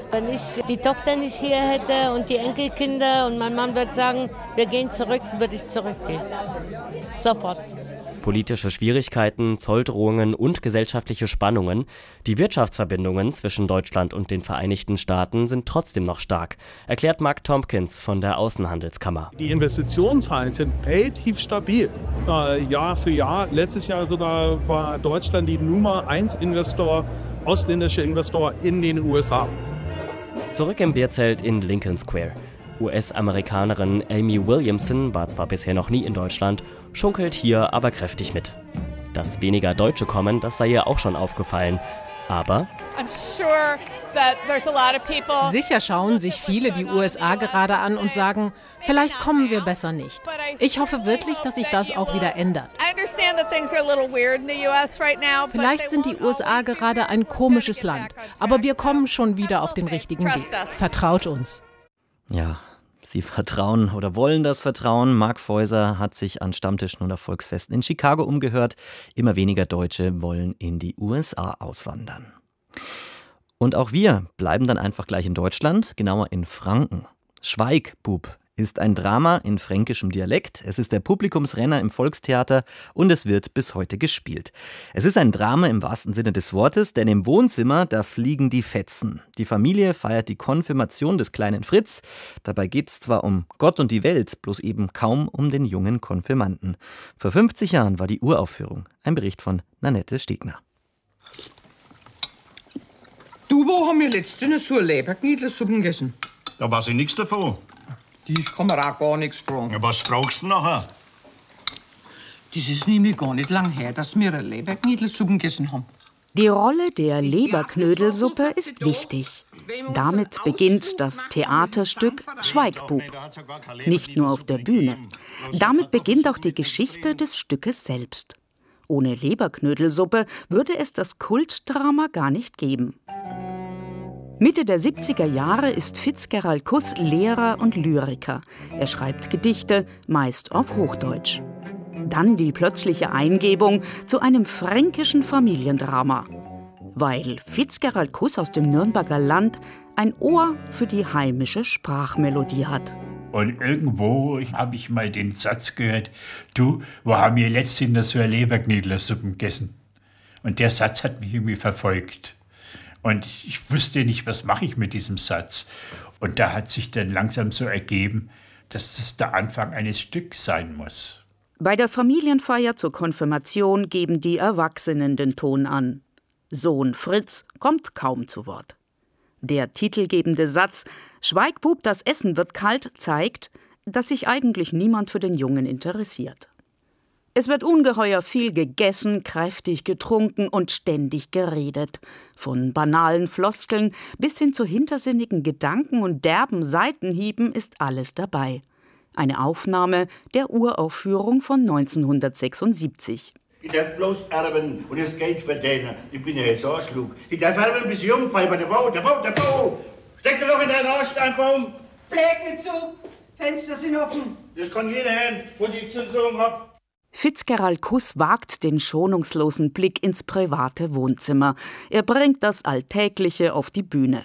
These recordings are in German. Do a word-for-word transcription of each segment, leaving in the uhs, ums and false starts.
Wenn ich die Tochter nicht hier hätte und die Enkelkinder und mein Mann würde sagen, wir gehen zurück, würde ich zurückgehen. Sofort. Politische Schwierigkeiten, Zolldrohungen und gesellschaftliche Spannungen. Die Wirtschaftsverbindungen zwischen Deutschland und den Vereinigten Staaten sind trotzdem noch stark, erklärt Mark Tompkins von der Außenhandelskammer. Die Investitionszahlen sind relativ stabil. Äh, Jahr für Jahr. Letztes Jahr sogar war Deutschland die Nummer eins Investor, ausländischer Investor in den U S A. Zurück im Bierzelt in Lincoln Square. U S-Amerikanerin Amy Williamson war zwar bisher noch nie in Deutschland, schunkelt hier aber kräftig mit. Dass weniger Deutsche kommen, das sei ihr auch schon aufgefallen. Aber sicher schauen sich viele die U S A gerade an und sagen, vielleicht kommen wir besser nicht. Ich hoffe wirklich, dass sich das auch wieder ändert. Vielleicht sind die U S A gerade ein komisches Land, aber wir kommen schon wieder auf den richtigen Weg. Vertraut uns. Ja, Sie vertrauen oder wollen das Vertrauen. Mark Feuser hat sich an Stammtischen oder Volksfesten in Chicago umgehört. Immer weniger Deutsche wollen in die U S A auswandern. Und auch wir bleiben dann einfach gleich in Deutschland, genauer in Franken. Schweigbub ist ein Drama in fränkischem Dialekt. Es ist der Publikumsrenner im Volkstheater und es wird bis heute gespielt. Es ist ein Drama im wahrsten Sinne des Wortes, denn im Wohnzimmer, da fliegen die Fetzen. Die Familie feiert die Konfirmation des kleinen Fritz. Dabei geht es zwar um Gott und die Welt, bloß eben kaum um den jungen Konfirmanden. Vor fünfzig Jahren war die Uraufführung. Ein Bericht von Nanette Stegner. Du, wo haben wir letztens so Leberknödelsuppen gegessen? Da weiß ich nichts davon. Die kann man auch gar nichts fragen. Ja, was fragst du nachher? Das ist nämlich gar nicht lang her, dass wir eine Leberknödelsuppen gegessen haben. Die Rolle der Leberknödelsuppe ist wichtig. Damit beginnt das Theaterstück Schweigbub. Nicht nur auf der Bühne. Damit beginnt auch die Geschichte des Stückes selbst. Ohne Leberknödelsuppe würde es das Kultdrama gar nicht geben. Mitte der siebziger Jahre ist Fitzgerald Kuss Lehrer und Lyriker. Er schreibt Gedichte, meist auf Hochdeutsch. Dann die plötzliche Eingebung zu einem fränkischen Familiendrama. Weil Fitzgerald Kuss aus dem Nürnberger Land ein Ohr für die heimische Sprachmelodie hat. Und irgendwo habe ich mal den Satz gehört, du, wo haben wir letztens so eine Leberknödelsuppe gegessen? Und der Satz hat mich irgendwie verfolgt. Und ich wusste nicht, was mache ich mit diesem Satz. Und da hat sich dann langsam so ergeben, dass das der Anfang eines Stücks sein muss. Bei der Familienfeier zur Konfirmation geben die Erwachsenen den Ton an. Sohn Fritz kommt kaum zu Wort. Der titelgebende Satz »Schweigbub, das Essen wird kalt« zeigt, dass sich eigentlich niemand für den Jungen interessiert. Es wird ungeheuer viel gegessen, kräftig getrunken und ständig geredet. Von banalen Floskeln bis hin zu hintersinnigen Gedanken und derben Seitenhieben ist alles dabei. Eine Aufnahme der Uraufführung von neunzehnhundertsechsundsiebzig. Ich darf bloß erben und das Geld verdienen. Ich bin ein Sorschlug. Ich darf erben bis Jungfeiber. Der Bau, der Bau, der Bau. Steck dir doch in deinen Arsch, dein Baum. Bläg nicht zu. Fenster sind offen. Das kann jeder hören, wo ich zu sagen hab. Fitzgerald Kuss wagt den schonungslosen Blick ins private Wohnzimmer. Er bringt das Alltägliche auf die Bühne.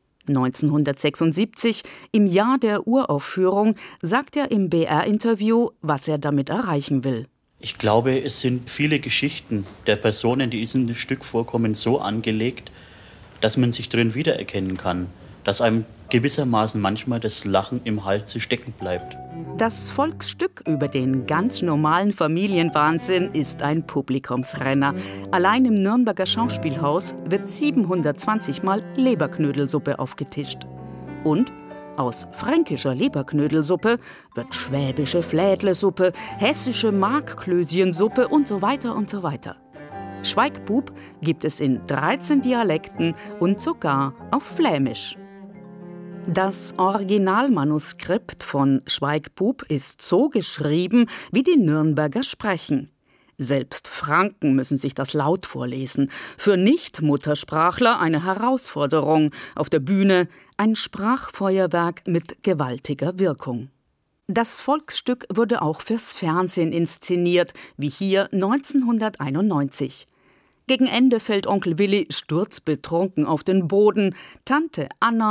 neunzehnhundertsechsundsiebzig, im Jahr der Uraufführung, sagt er im B R-Interview, was er damit erreichen will. Ich glaube, es sind viele Geschichten der Personen, die in diesem Stück vorkommen, so angelegt, dass man sich drin wiedererkennen kann, dass einem gewissermaßen manchmal das Lachen im Hals stecken bleibt. Das Volksstück über den ganz normalen Familienwahnsinn ist ein Publikumsrenner. Allein im Nürnberger Schauspielhaus wird siebenhundertzwanzig Mal Leberknödelsuppe aufgetischt. Und aus fränkischer Leberknödelsuppe wird schwäbische Flädlesuppe, hessische Markklößchensuppe und so weiter und so weiter. Schweigbub gibt es in dreizehn Dialekten und sogar auf Flämisch. Das Originalmanuskript von Schweigbub ist so geschrieben, wie die Nürnberger sprechen. Selbst Franken müssen sich das laut vorlesen. Für Nicht-Muttersprachler eine Herausforderung. Auf der Bühne ein Sprachfeuerwerk mit gewaltiger Wirkung. Das Volksstück wurde auch fürs Fernsehen inszeniert, wie hier neunzehnhunderteinundneunzig. Gegen Ende fällt Onkel Willi sturzbetrunken auf den Boden. Tante Anna